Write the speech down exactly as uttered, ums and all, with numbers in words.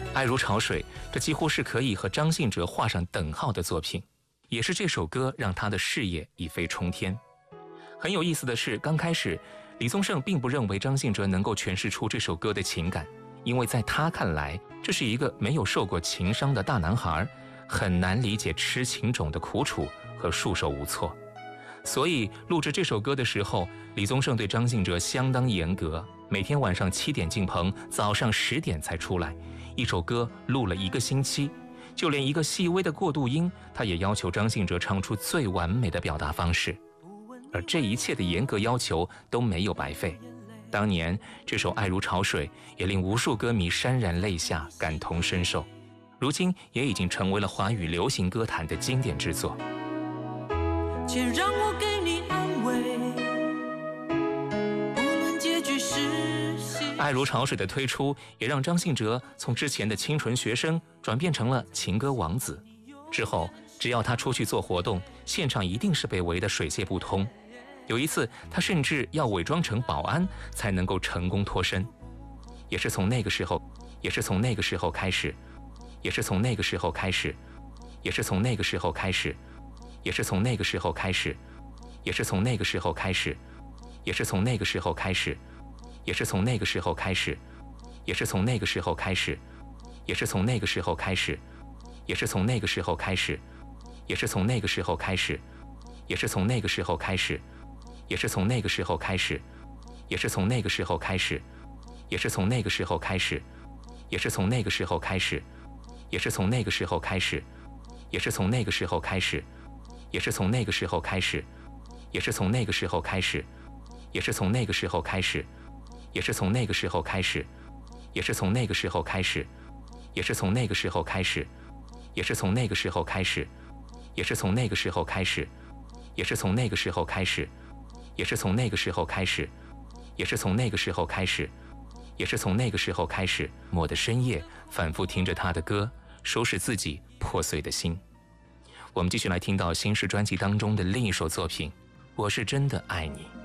爱如潮水，这几乎是可以和张信哲画上等号的作品，也是这首歌让他的事业一飞冲天。很有意思的是，刚开始李宗盛并不认为张信哲能够诠释出这首歌的情感，因为在他看来，这是一个没有受过情伤的大男孩，很难理解痴情种的苦楚和束手无措。所以录制这首歌的时候，李宗盛对张信哲相当严格，每天晚上七点进棚，早上十点才出来。一首歌录了一个星期，就连一个细微的过渡音，他也要求张信哲唱出最完美的表达方式。而这一切的严格要求都没有白费。当年这首《爱如潮水》也令无数歌迷潸然泪下，感同身受。如今也已经成为了华语流行歌坛的经典之作。 且让我给你安慰，不论结局是喜。 爱如潮水的推出，也让张信哲从之前的清纯学生转变成了情歌王子。之后，只要他出去做活动，现场一定是被围得水泄不通。有一次，他甚至要伪装成保安才能够成功脱身。也是从那个时候，也是从那个时候开始，也是从那个时候开始，也是从那个时候开始。也是从那个时候开始，也是从那个时候开始，也是从那个时候开始，也是从那个时候开始，也是从那个时候开始，也是从那个时候开始，也是从那个时候开始，也是从那个时候开始，也是从那个时候开始，也是从那个时候开始，也是从那个时候开始，也是从那个时候开始，也是从那个时候开始，也是从那个时候开始，也是从那个时候开始。也是从那个时候开始，也是从那个时候开始，也是从那个时候开始，也是从那个时候开始，也是从那个时候开始，也是从那个时候开始，也是从那个时候开始，也是从那个时候开始，也是从那个时候开始，也是从那个时候开始，也是从那个时候开始，也是从那个时候开始。我的深夜反复听着他的歌，收拾自己破碎的心。我们继续来听到新诗专辑当中的另一首作品《我是真的爱你》。